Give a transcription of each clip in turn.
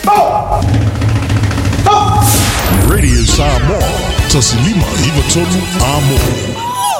Radio Samoa, tasilima iwatonu amo.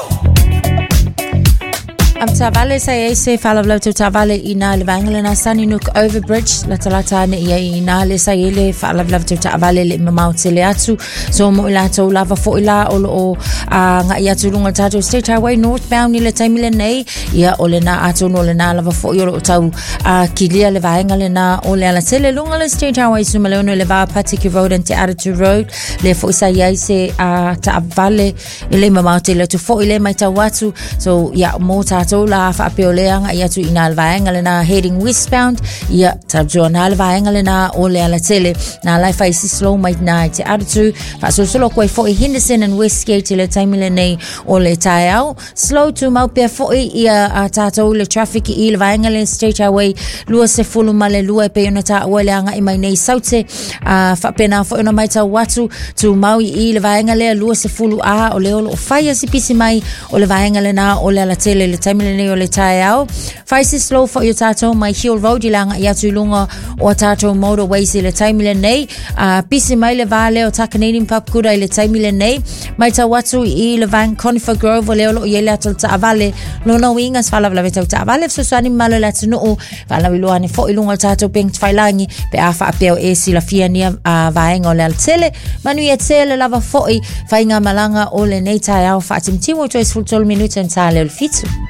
Tavale sa se falavla to tavale ina levangele na sani nuk overbridge la talata ne ina le sa ile falavla to tavale le mamauti le atu so mo la to lava fo ila o nga ia tu lunga tato state highway northbound ni le taimile nei ia ole na atu no le na lava fo yo tau kilia le vangele na ole ala tele lunga le state highway sumale no le va patiki road and attitude road le fo sa ia se tavale ile mamauti le to fo ile mai tawatu so ia mo tato la fa peoleanga ia tu ina alvaenga na heading westbound ia tabjo na alvaenga na ole ala tele na life is slow might night atu fa solo ko fo Henderson and Westgate le taimile nei ole taiao slow to maupia fo ia tato le traffic i alvaenga le state highway lua se fulu male lua pe ona ta oleanga i mai nei saute fa pena fo ona mai ta watu tu mau i alvaenga le lua se fulu ole o fire sipisi mai ole vaenga le na ole ala tele le taimile nei ole taiao faisi slow for your tato my hill road ilanga ia tu lunga o tato motorways le taimile nei pisi mai le vale o ta Canadian pub kuda le taimile nei mai ta watu i le van Conifer Grove le o yele atal ta vale lo no wingas fala vla veta ta vale so sani malo la tunu fala wiluani fo ilunga tato ping tfailangi pe afa apeo esi la fiania vaenga le tele manu ia tele lava foi fainga malanga ole nei taiao fatim timo to is full 12 minutes and tale fitu